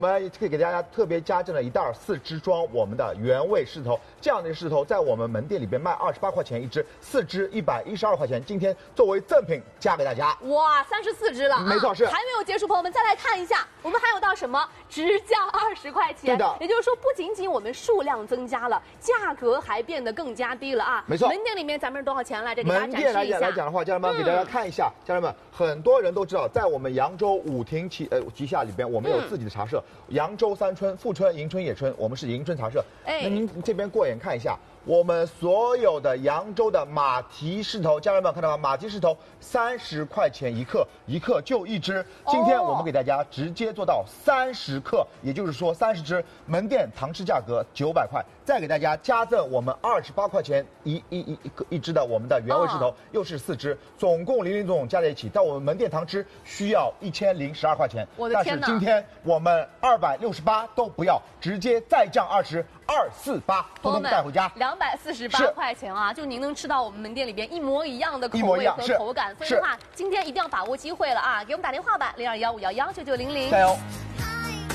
我们可以给大家特别加赠了一袋4支装我们的原味狮子头，这样的狮子头在我们门店里边卖28块钱一只，4支112块钱。今天作为赠品加给大家。 哇，34支了， 没错，是还没有结束，朋友们再来看一下，我们还有到什么直降20块钱？ 对的， 也就是说不仅仅我们数量增加了，价格还变得更加低了啊。 没错， 门店里面咱们是多少钱来着？给大家门展示一下。 店来讲的话，家人们给大家看一下，家人们很多人都知道，在我们扬州五亭旗下里边，我们有自己的茶社，扬州三春、富春、迎春、野春，我们是迎春茶社。那您这边过眼看一下，我们所有的扬州的马蹄狮头，家人们看到吗？马蹄狮头30块钱一克，一克就1只。今天我们给大家直接做到30克，也就是说30只，门店堂吃价格900块，再给大家加赠我们28块钱一只的我们的原味狮头，又是4只，总共零零总总加在一起，到我们门店堂吃需要1012块钱。 我的天哪！ 但是今天我们268都不要，直接再降20，248，通通带回家。 248块钱啊，就您能吃到我们门店里边一模一样的口味和口感，所以的话，今天一定要把握机会了啊！给我们打电话吧，0215119900。 加油！